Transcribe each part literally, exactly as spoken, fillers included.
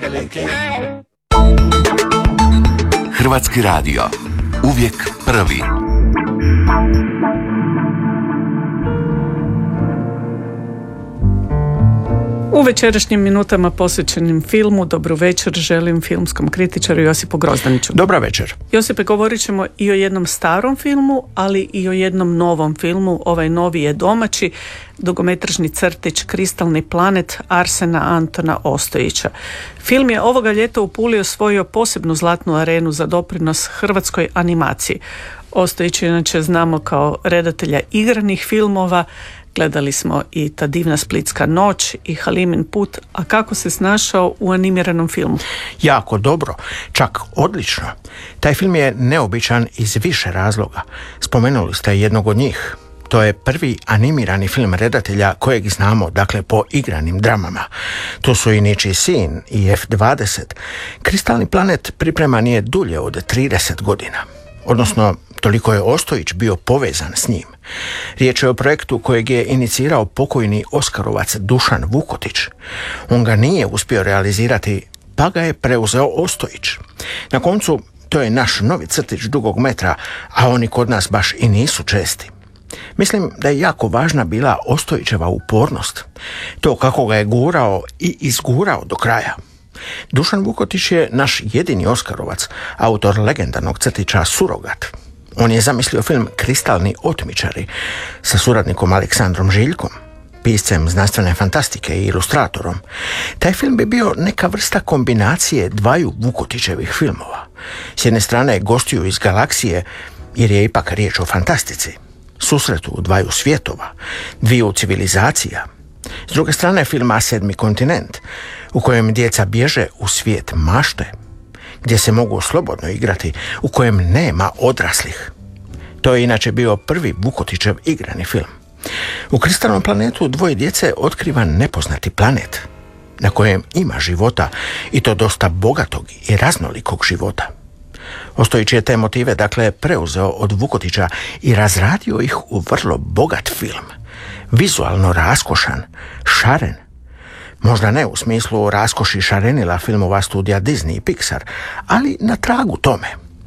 Hrvatski radio. Uvijek prvi. U večerašnjim minutama posvećenim filmu Dobro večer želim filmskom kritičaru Josipu Grozdaniću. Dobra večer. Josipe, govorit ćemo i o jednom starom filmu, ali i o jednom novom filmu. Ovaj novi je domaći, dugometražni crtić Kristalni planet Arsena Antona Ostojića. Film je ovoga ljeta u Puli osvojio posebnu zlatnu arenu za doprinos hrvatskoj animaciji. Ostojić inače znamo kao redatelja igranih filmova. Gledali smo i Ta divna splitska noć i Halimin put, a kako se snašao u animiranom filmu? Jako dobro, čak odlično. Taj film je neobičan iz više razloga. Spomenuli ste jednog od njih. To je prvi animirani film redatelja kojeg znamo, dakle, po igranim dramama. To su i Ničiji sin i F dvadeset. Kristalni planet pripreman je dulje od trideset godina. Odnosno, toliko je Ostojić bio povezan s njim. Riječ je o projektu kojeg je inicirao pokojni Oskarovac Dušan Vukotić. On ga nije uspio realizirati, pa ga je preuzeo Ostojić. Na koncu, to je naš novi crtić dugog metra, a oni kod nas baš i nisu česti. Mislim da je jako važna bila Ostojićeva upornost. To kako ga je gurao i izgurao do kraja. Dušan Vukotić je naš jedini Oskarovac, autor legendarnog crtića Surogat. On je zamislio film Kristalni otmičari sa suradnikom Aleksandrom Žiljkom, piscem znanstvene fantastike i ilustratorom. Taj film bi bio neka vrsta kombinacije dvaju Vukotićevih filmova. S jedne strane gostiju iz galaksije, jer je ipak riječ o fantastici, susretu dvaju svjetova, dviju civilizacija. S druge strane filma Sedmi kontinent, u kojem djeca bježe u svijet mašte, gdje se mogu slobodno igrati, u kojem nema odraslih. To je inače bio prvi Vukotićev igrani film. U Kristalnom planetu dvoje djece otkriva nepoznati planet, na kojem ima života, i to dosta bogatog i raznolikog života. Ostojić je te motive, dakle, preuzeo od Vukotića i razradio ih u vrlo bogat film. Vizualno raskošan, šaren. Možda ne u smislu raskoši šarenila filmova studija Disney i Pixar, ali na tragu tome.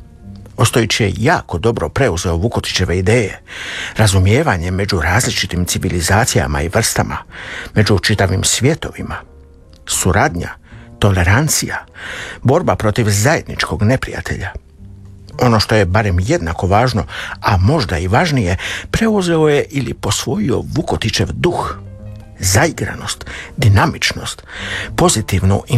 Ostojić je jako dobro preuzeo Vukotićeve ideje, razumijevanje među različitim civilizacijama i vrstama, među čitavim svjetovima, suradnja, tolerancija, borba protiv zajedničkog neprijatelja. Ono što je barem jednako važno, a možda i važnije, preuzeo je ili posvojio Vukotićev duh, zaigranost, dinamičnost, pozitivnu